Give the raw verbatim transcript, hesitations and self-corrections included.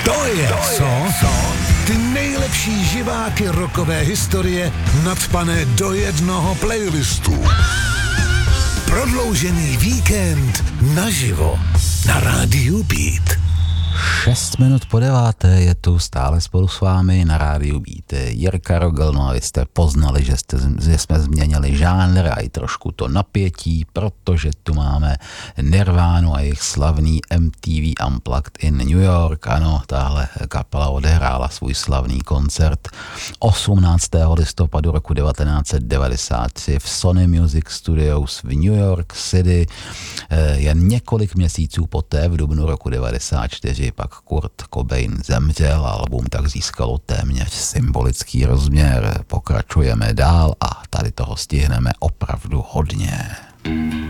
To je co? Ty nejlepší živáky rockové historie nadpané do jednoho playlistu. Prodloužený víkend naživo na rádiu Beat. Šest minut po deváté je tu stále spolu s vámi na rádiu Beat Jirka Rogl. No a vy jste poznali, že, jste, že jsme změnili žánr a i trošku to napětí, protože tu máme Nirvánu a jejich slavný M T V Unplugged in New York. Ano, tahle kapela odehrála svůj slavný koncert osmnáctého listopadu roku devatenáct set devadesát tři v Sony Music Studios v New York City. Jen několik měsíců poté, v dubnu roku devadesát čtyři, pak Kurt Cobain zemřel a album tak získalo téměř symbolický rozměr. Pokračujeme dál a tady toho stihneme opravdu hodně.